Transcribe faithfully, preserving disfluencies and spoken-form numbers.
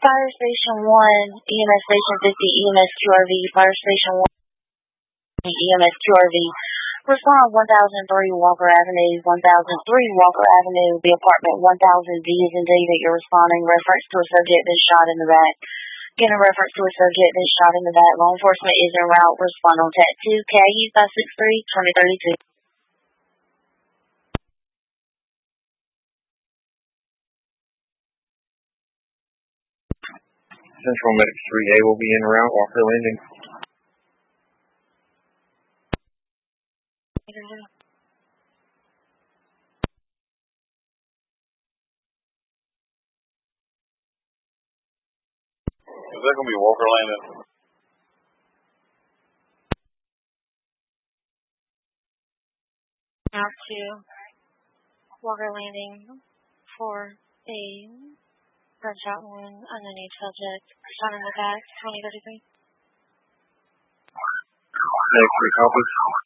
Fire Station one, E M S Station fifty, E M S Q R V, Fire Station one, E M S Q R V. Respond one thousand three Walker Avenue, one thousand three Walker Avenue, the apartment one thousand D is in David. You're responding reference to a subject that's shot in the back. Get a reference to a subject that's shot in the back. Law enforcement is en route. Respond on T A C two, K I U five six three, two zero three two. Central Medic three A will be en route. Walker Landing. Is that going to be Walker Landing? Now to Walker Landing for a gunshot wound underneath subject. Shot in the back, twenty thirty-three. Next, three copies.